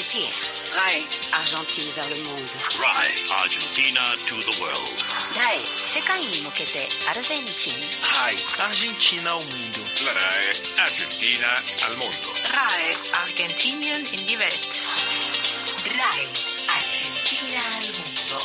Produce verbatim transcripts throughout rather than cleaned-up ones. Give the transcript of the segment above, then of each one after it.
quartier. RAI. Argentine vers le monde. RAI. Argentina to the world. RAI. 世界に向けてアルゼンチン。 RAI. Argentina ao mundo. La RAI. Argentina al mondo. RAI. Argentinien in die Welt. RAI. Argentina al mundo.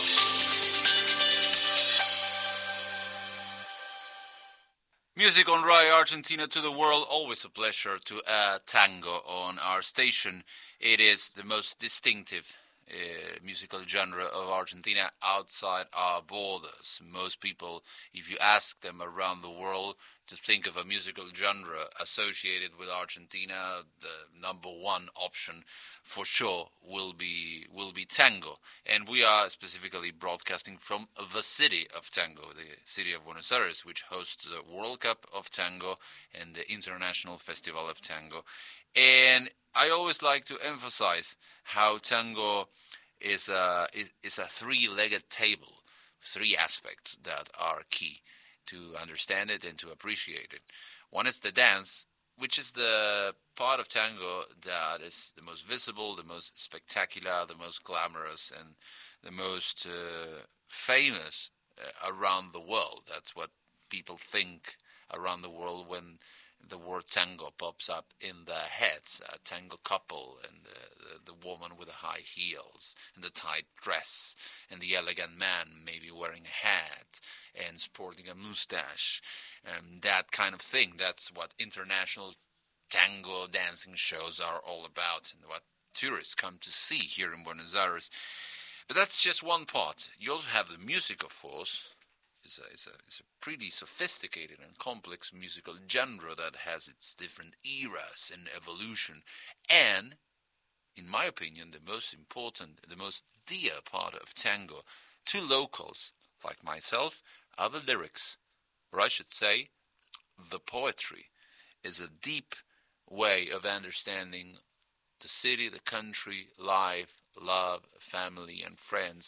Music on RAI Argentina to the world. Always a pleasure to add tango on our station. It is the most distinctive uh, musical genre of Argentina outside our borders. Most people, if you ask them around the world to think of a musical genre associated with Argentina, the number one option for sure will be will be tango. And we are specifically broadcasting from the city of tango, the city of Buenos Aires, which hosts the World Cup of Tango and the International Festival of Tango. And I always like to emphasize how tango is a, is, is a three-legged table, three aspects that are key to understand it and to appreciate it. One is the dance, which is the part of tango that is the most visible, the most spectacular, the most glamorous, and the most uh, famous uh, around the world. That's what people think around the world when the word tango pops up in their heads. A tango couple and the, the, the woman with the high heels and the tight dress and the elegant man maybe wearing a hat and sporting a mustache and that kind of thing. That's what international tango dancing shows are all about and what tourists come to see here in Buenos Aires. But that's just one part. You also have the music, of course. It's a, it's, a, it's a pretty sophisticated and complex musical genre that has its different eras and evolution. And, in my opinion, the most important, the most dear part of tango to locals like myself are the lyrics. Or I should say, the poetry is a deep way of understanding the city, the country, life, love, family, and friends.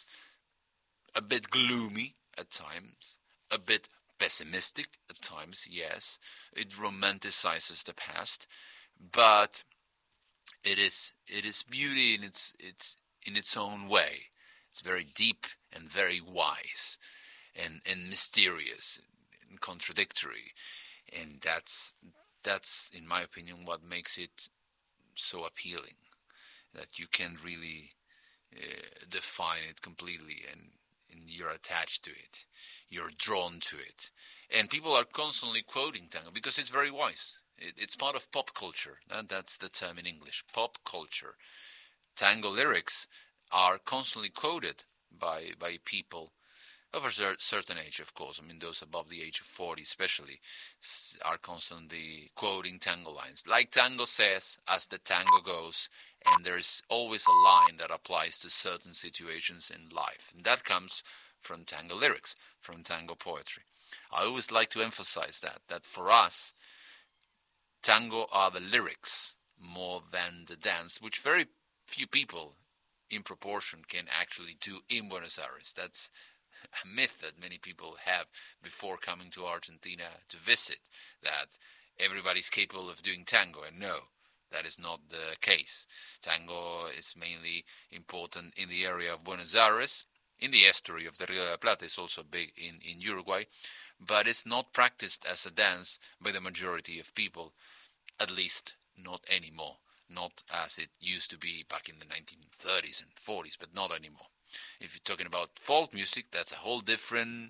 A bit gloomy at times, a bit pessimistic at times, yes. It romanticizes the past, but it is it is beauty in its its in its own way. It's very deep and very wise, and, and mysterious and contradictory, and that's that's in my opinion what makes it so appealing. That you can really uh, define it completely and. And you're attached to it, you're drawn to it. And people are constantly quoting tango because it's very wise. It, it's part of pop culture, and that's the term in English, pop culture. Tango lyrics are constantly quoted by by people of a cer- certain age, of course. I mean, those above the age of forty especially are constantly quoting tango lines. Like tango says, as the tango goes, and there's always a line that applies to certain situations in life. And that comes from tango lyrics, from tango poetry. I always like to emphasize that, that for us, tango are the lyrics more than the dance, which very few people in proportion can actually do in Buenos Aires. That's a myth that many people have before coming to Argentina to visit, that everybody's capable of doing tango, and no. That is not the case. Tango is mainly important in the area of Buenos Aires. In the estuary of the Rio de la Plata, it's also big in, in Uruguay. But it's not practiced as a dance by the majority of people, at least not anymore. Not as it used to be back in the nineteen thirties and forties, but not anymore. If you're talking about folk music, that's a whole different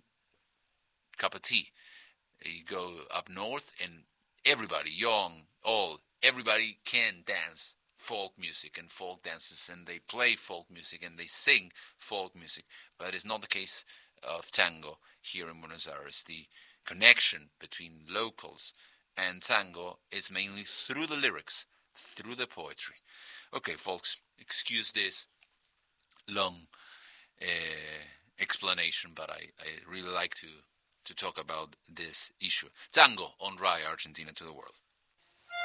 cup of tea. You go up north and everybody, young, old, everybody can dance folk music and folk dances, and they play folk music and they sing folk music. But it's not the case of tango here in Buenos Aires. The connection between locals and tango is mainly through the lyrics, through the poetry. Okay, folks, excuse this long uh, explanation, but I, I really like to, to talk about this issue. Tango on RAI Argentina to the world.